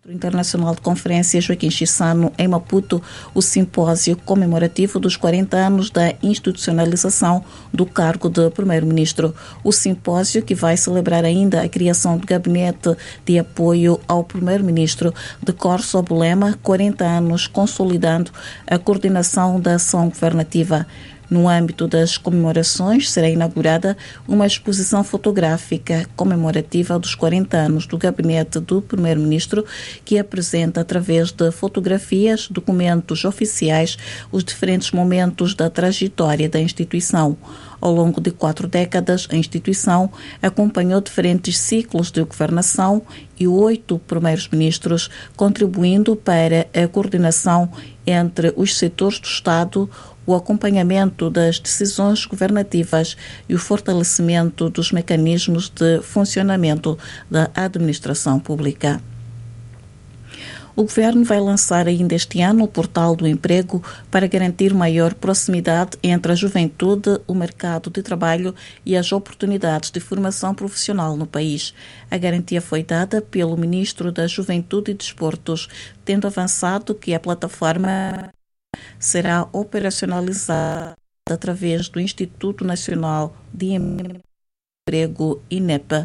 Internacional de Conferência Joaquim Chissano, em Maputo, o simpósio comemorativo dos 40 anos da institucionalização do cargo de Primeiro-Ministro. O simpósio, que vai celebrar ainda a criação do gabinete de apoio ao Primeiro-Ministro, decorre sob o lema 40 anos consolidando a coordenação da ação governativa. No âmbito das comemorações, será inaugurada uma exposição fotográfica comemorativa dos 40 anos do gabinete do Primeiro-Ministro, que apresenta, através de fotografias, documentos oficiais, os diferentes momentos da trajetória da instituição. Ao longo de 4 décadas, a instituição acompanhou diferentes ciclos de governação e 8 primeiros ministros, contribuindo para a coordenação entre os setores do Estado, o acompanhamento das decisões governativas e o fortalecimento dos mecanismos de funcionamento da administração pública. O Governo vai lançar ainda este ano o Portal do Emprego para garantir maior proximidade entre a juventude, o mercado de trabalho e as oportunidades de formação profissional no país. A garantia foi dada pelo Ministro da Juventude e Desportos, tendo avançado que a plataforma será operacionalizada através do Instituto Nacional de Emprego, INEP.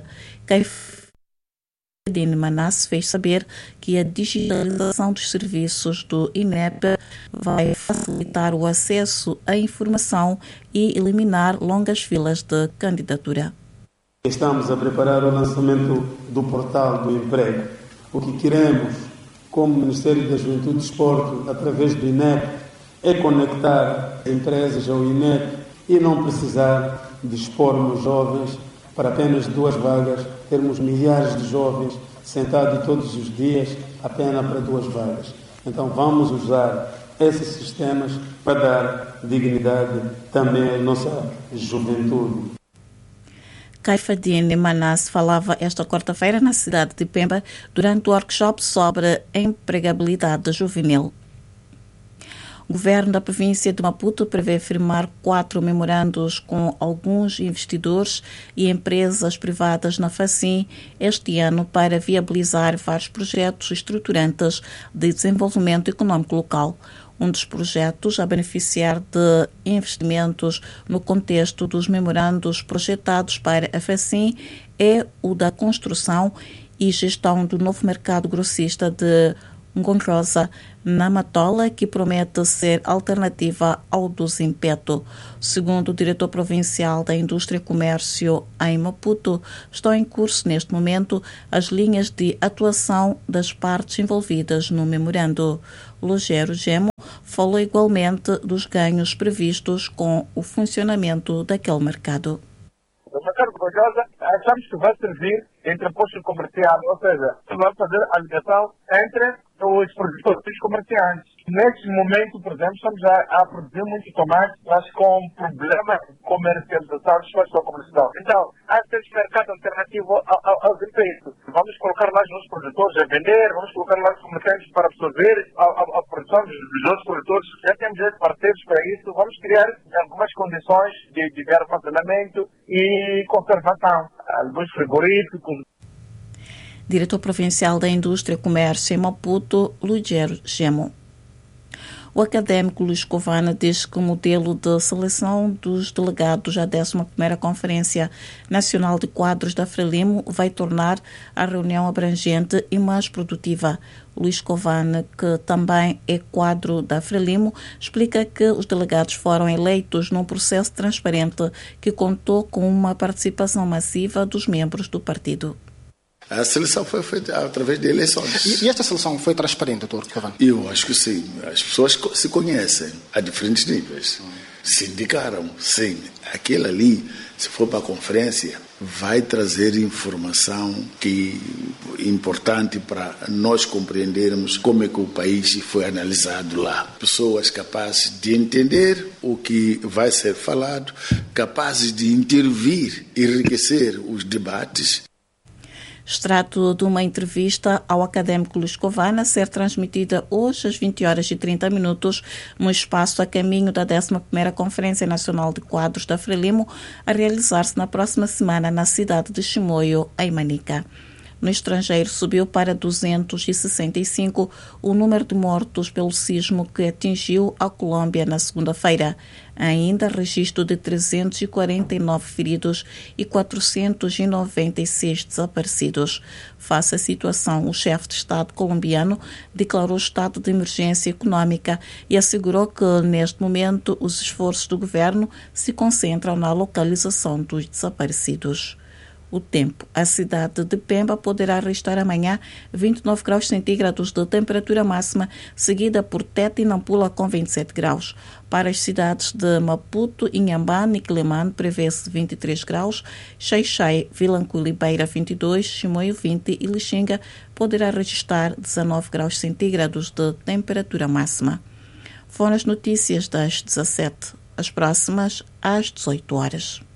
Caifadine Manasse fez saber que a digitalização dos serviços do INEP vai facilitar o acesso à informação e eliminar longas filas de candidatura. Estamos a preparar o lançamento do Portal do Emprego. O que queremos, como Ministério da Juventude e Desporto, através do INEP, é conectar empresas ao INEP e não precisar de expormos jovens para apenas 2 vagas, termos milhares de jovens sentados todos os dias apenas para 2 vagas. Então vamos usar esses sistemas para dar dignidade também à nossa juventude. Caifadine Manasse falava esta quarta-feira na cidade de Pemba durante o workshop sobre empregabilidade juvenil. O Governo da província de Maputo prevê firmar 4 memorandos com alguns investidores e empresas privadas na FACIM este ano para viabilizar vários projetos estruturantes de desenvolvimento econômico local. Um dos projetos a beneficiar de investimentos no contexto dos memorandos projetados para a FACIM é o da construção e gestão do novo mercado grossista de Ngonrosa, na Matola, que promete ser alternativa ao do Zimpeto. Segundo o diretor provincial da Indústria e Comércio em Maputo, estão em curso neste momento as linhas de atuação das partes envolvidas no memorando. Lugero Gemo falou igualmente dos ganhos previstos com o funcionamento daquele mercado. O mercado de Ngonrosa, achamos que vai servir entre posto comercial, ou seja, vai fazer a ligação entre os produtores e os comerciantes. Neste momento, por exemplo, estamos a produzir muito tomate, mas com problema de comercialização, de comercial. Então, há esse mercado alternativo aos impostos. Vamos colocar lá os nossos produtores a vender, vamos colocar lá os comerciantes para absorver a produção dos nossos produtores. Já temos esses parceiros para isso. Vamos criar algumas condições de armazenamento e conservação. Alguns frigoríficos. Diretor provincial da Indústria e Comércio em Maputo, Lugero Gemo. O académico Luís Covana diz que o modelo de seleção dos delegados à 11ª Conferência Nacional de Quadros da Frelimo vai tornar a reunião abrangente e mais produtiva. Luís Covana, que também é quadro da Frelimo, explica que os delegados foram eleitos num processo transparente que contou com uma participação massiva dos membros do partido. A seleção foi feita através de eleições. E esta seleção foi transparente, doutor Covana? Eu acho que sim. As pessoas se conhecem a diferentes níveis. Se indicaram, sim. Aquele ali, se for para a conferência, vai trazer informação que é importante para nós compreendermos como é que o país foi analisado lá. Pessoas capazes de entender o que vai ser falado, capazes de intervir e enriquecer os debates. Extrato de uma entrevista ao académico Luís Covana, a ser transmitida hoje às 20h30 no espaço a caminho da 11ª Conferência Nacional de Quadros da Frelimo, a realizar-se na próxima semana na cidade de Chimoio, em Manica. No estrangeiro, subiu para 265 o número de mortos pelo sismo que atingiu a Colômbia na segunda-feira. Ainda registro de 349 feridos e 496 desaparecidos. Face à situação, o chefe de Estado colombiano declarou estado de emergência econômica e assegurou que, neste momento, os esforços do governo se concentram na localização dos desaparecidos. O tempo. A cidade de Pemba poderá registrar amanhã 29 graus centígrados de temperatura máxima, seguida por Tete e Nampula com 27 graus. Para as cidades de Maputo, Inhambane e Quelimane prevê-se 23 graus, Xai-Xai, Vilanculo e Beira 22, Chimoio 20 e Lixinga poderá registrar 19 graus centígrados de temperatura máxima. Foram as notícias das 17, as próximas às 18 horas.